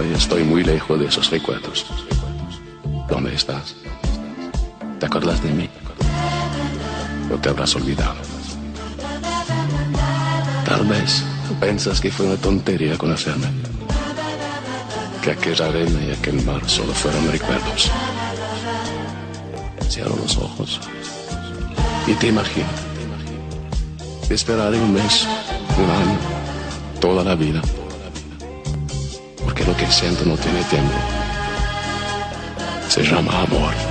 que estoy muy lejos de esos recuerdos. ¿Dónde estás? ¿Te acuerdas de mí? ¿O te habrás olvidado? Tal vez piensas que fue una tontería conocerme, que aquella arena y aquel mar solo fueron recuerdos. Cierro los ojos y te imagino. Te esperaré un mes, un año, toda la vida, porque lo que siento no tiene tiempo. Se llama amor.